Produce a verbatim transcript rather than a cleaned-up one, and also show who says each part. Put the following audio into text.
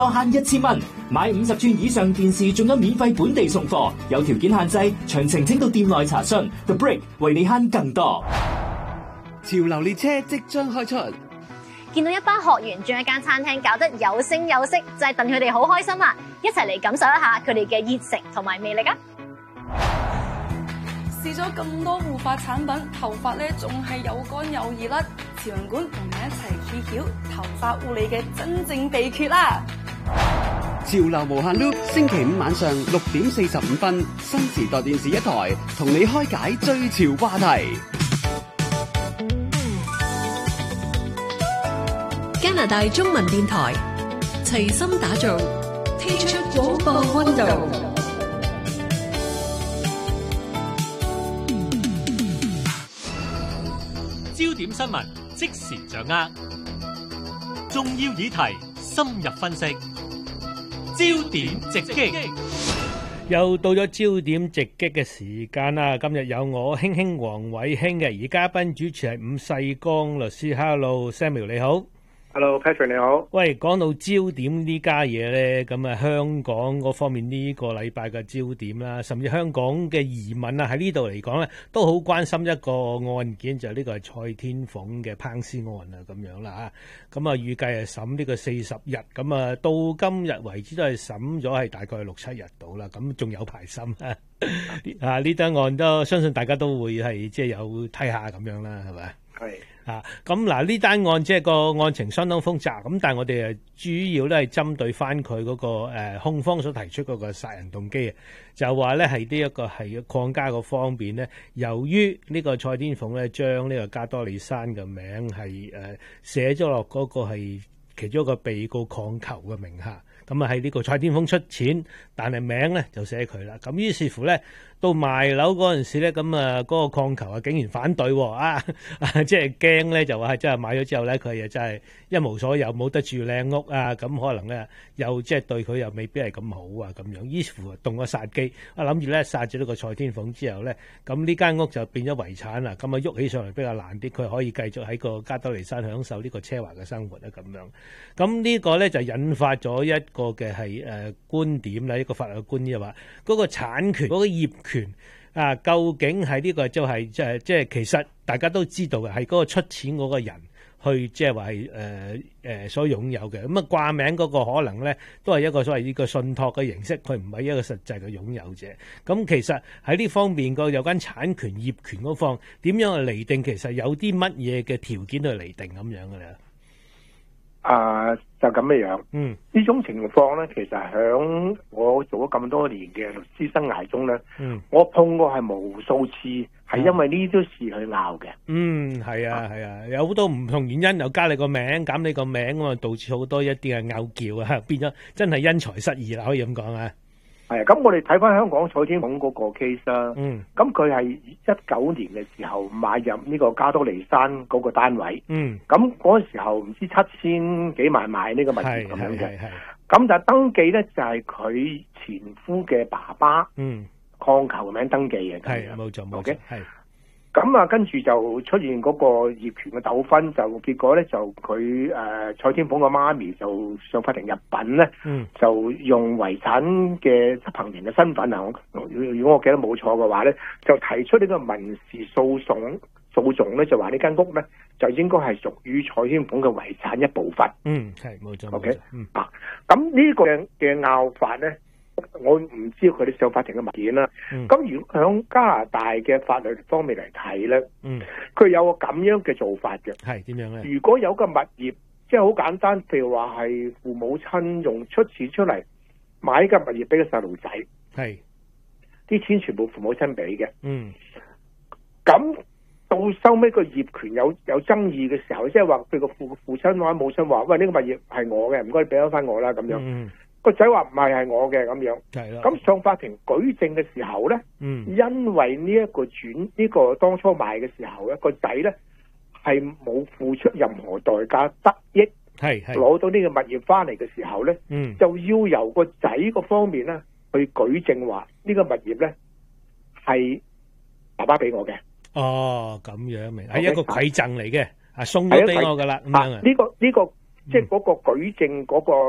Speaker 1: 多慳一千蚊，買五十寸以上電視仲有免費本地送貨，有條件限制，詳情請到店內查詢。The Break 為你慳更多。
Speaker 2: 潮流列車即將開出，
Speaker 3: 見到一班學員將一間餐廳搞得有聲有色，就係戥佢哋好開心啊！一齊嚟感受一下佢哋嘅熱誠同埋魅力啊！
Speaker 4: 試咗咁多護髮產品，頭髮咧仲係又乾又易甩。潮人館同你一齊揭曉頭髮護理嘅真正秘訣啦！
Speaker 2: 潮流無限 loop， 星期五晚上六點四十五分，新時代電視一台同你開解最潮話題。
Speaker 5: 加拿大中文電台齊心打造，聽出廣播溫度。
Speaker 6: 焦點新聞即時掌握，重要議題深入分析，焦點直擊。
Speaker 7: 又到咗焦點直擊嘅時間啦！今日有我興興黃偉興嘅，而嘉賓主持係伍世光律師。Hello Samuel 你好。
Speaker 8: Hello Patrick 你好。
Speaker 7: 喂，講到焦點呢家嘢咧，咁啊香港嗰方面呢個禮拜嘅焦點啦，甚至香港嘅移民啊喺呢度嚟講咧，都好關心一個案件，就係呢個係蔡天鳳嘅烹屍案啊咁樣啦嚇。咁啊預計係審呢個四十日，咁啊到今日為止都係審咗係大概六七日到啦，咁仲有排審啊！啊呢單案都相信大家都會係即係有睇下咁樣啦，係咪？
Speaker 8: 係。
Speaker 7: 啊，咁嗱呢單案即係個案情相當複雜，咁但係我哋誒主要咧係針對翻佢嗰個誒、呃、控方所提出嗰個殺人動機啊，就話咧係呢一個係鄺家個方面咧，由於呢個蔡天鳳咧將呢個加多利山嘅名係誒、呃、寫咗落嗰個係其中一個被告鄺球嘅名下，咁啊係呢個蔡天鳳出錢，但係名咧就寫佢啦，咁於是乎咧。到賣樓嗰陣時咧，咁啊嗰個鄺球啊竟然反對喎啊！即係驚咧，就話係真係買咗之後咧，佢又真係一無所有，冇得住靚屋啊！咁可能咧又即係對佢又未必係咁好啊咁樣。於是乎動個殺機，啊諗住咧殺咗呢個蔡天鳳之後咧，咁呢間屋就變咗遺產啦。咁啊喐起上嚟比較難啲，佢可以繼續喺個加多利山享受呢個奢華嘅生活啊咁樣。咁呢個咧就引發咗一個嘅係誒觀點啦，一個法律嘅觀點話嗰個產權嗰個業權。權啊，究竟係呢個就係即係即係其實大家都知道嘅，係嗰個出錢嗰個人去即係話係誒誒所擁有嘅。咁啊掛名嗰個可能咧都係一個所謂呢個信託嘅形式，佢唔係一個實際嘅擁有者。咁其實喺呢方面個有關產權業權嗰方點樣去釐定，其實有啲乜嘢嘅條件去釐定咁樣嘅咧？
Speaker 8: 啊，就咁嘅樣。
Speaker 7: 嗯，
Speaker 8: 呢種情況咧，其實響我做咗咁多年嘅律師生涯中咧，嗯，我碰過係無數次，係因為呢啲事去拗嘅。
Speaker 7: 嗯，係啊，係啊，有好多唔同原因，又加你個名，減你個名，咁啊，導致好多一啲嘅拗撬啊，變咗真係因財失義啦，可以咁講啊。係，
Speaker 8: 咁我哋睇翻香港蔡天鳳嗰個 case 啦，
Speaker 7: 嗯，
Speaker 8: 咁佢係一九年嘅時候買入呢個加多利山嗰個單位，
Speaker 7: 嗯，
Speaker 8: 咁嗰時候唔知七千幾萬買呢個物業咁樣嘅，咁就登記咧就係佢前夫嘅爸爸，嗯，鄺球嘅名登記嘅，
Speaker 7: 係冇錯冇錯，係。
Speaker 8: 咁啊，跟住就出現嗰個業權嘅糾紛，就結果咧就佢誒、呃、蔡天鳳嘅媽咪就上法庭入稟咧，嗯、就用遺產嘅執行人嘅身份啊，如果我記得冇錯嘅話咧，就提出呢個民事訴訟訴訟咧，就話呢間屋咧就應該係屬於蔡天鳳嘅遺產一部分。
Speaker 7: 嗯，係冇錯。
Speaker 8: OK，
Speaker 7: 嗯
Speaker 8: 啊，咁呢個嘅嘅拗法咧。我唔知佢哋上法庭嘅文件啦。咁、嗯、如果響加拿大嘅法律方面嚟睇咧，佢、嗯、有個咁樣嘅做法嘅。
Speaker 7: 係點樣咧？
Speaker 8: 如果有個物業，即係好簡單，譬如話係父母親用出錢出嚟買個物業俾個細路仔，係啲錢全部父母親俾嘅。嗯，咁到收尾個業權有有爭議嘅時候，即係話佢個父父親或者母親話：喂，呢、這個物業係我嘅，唔該你俾翻翻我啦咁樣。嗯個仔話唔係係我嘅咁樣，咁上法庭舉證嘅時候咧，嗯、因為呢一個轉呢、呢個當初買嘅時候咧，個仔咧係冇付出任何代價得益，係攞到呢個物業翻嚟嘅時候咧，嗯、就要由個仔個方面咧去舉證話呢個物業咧係爸爸俾我嘅。
Speaker 7: 哦，咁樣明係、okay? 一個饋贈嚟嘅，啊送咗俾我噶啦，咁樣啊？
Speaker 8: 呢、呢個呢、呢個即係嗰個舉證嗰、嗰個。